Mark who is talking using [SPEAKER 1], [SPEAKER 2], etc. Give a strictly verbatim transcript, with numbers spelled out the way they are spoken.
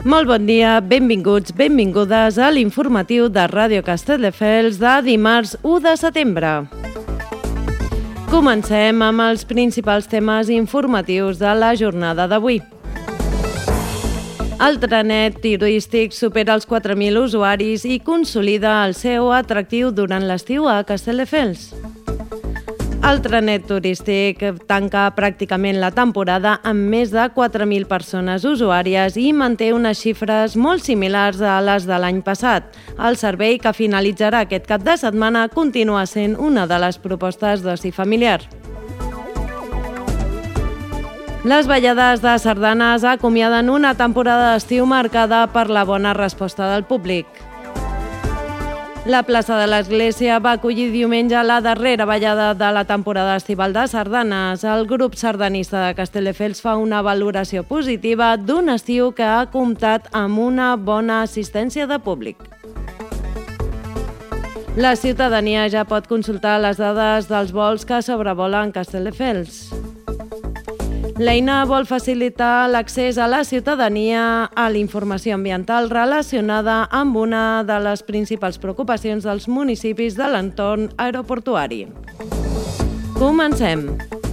[SPEAKER 1] Molt bon dia, benvinguts, benvingudes a l'informatiu de Ràdio Castelldefels de dimarts u de setembre. Comencem amb els principals temes informatius de la jornada d'avui. El trenet turístic supera els quatre mil usuaris i consolida el seu atractiu durant l'estiu a Castelldefels. El trenet turístic tanca pràcticament la temporada amb més de quatre mil persones usuàries i manté unes xifres molt similars a les de l'any passat. El servei, que finalitzarà aquest cap de setmana, continua sent una de les propostes d'oci familiar. Les ballades de sardanes acomiaden una temporada d'estiu marcada per la bona resposta del públic. La plaça de l'Església va acollir diumenge la darrera ballada de la temporada estival de sardanes. El grup sardanista de Castelldefels fa una valoració positiva d'un estiu que ha comptat amb una bona assistència de públic. La ciutadania ja pot consultar les dades dels vols que sobrevolen Castelldefels. L'eina vol facilitar l'accés a la ciutadania a la informació ambiental relacionada amb una de les principals preocupacions dels municipis de l'entorn aeroportuari. Comencem.